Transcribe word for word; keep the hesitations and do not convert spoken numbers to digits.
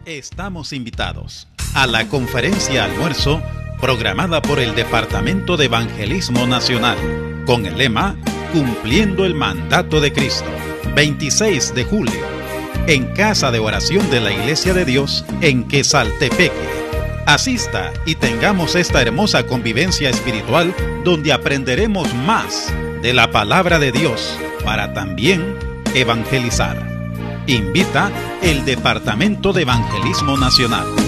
Estamos invitados a la conferencia almuerzo programada por el Departamento de Evangelismo Nacional con el lema Cumpliendo el Mandato de Cristo, veintiséis de julio, en Casa de Oración de la Iglesia de Dios en Quesaltepeque. Asista y tengamos esta hermosa convivencia espiritual donde aprenderemos más de la palabra de Dios para también evangelizar. Invita el Departamento de Evangelismo Nacional.